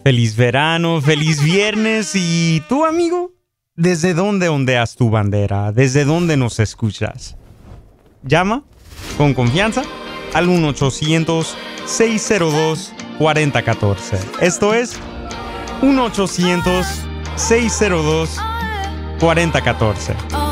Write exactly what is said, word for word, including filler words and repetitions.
Feliz verano, feliz viernes. ¿Y tú, amigo? ¿Desde dónde ondeas tu bandera? ¿Desde dónde nos escuchas? Llama con confianza al uno ochocientos, seis cero dos, cuatro cero uno cuatro. Esto es uno ochocientos, seis cero dos, cuatro cero uno cuatro.